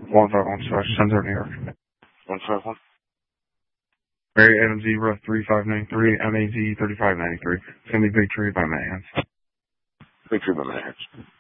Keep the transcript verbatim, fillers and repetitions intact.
one five one slash Center, New York. one five one? Mary Adam Zebra three five nine three, M A Z thirty-five ninety-three. Family Big Tree by Mayans. Big Tree by Mayans.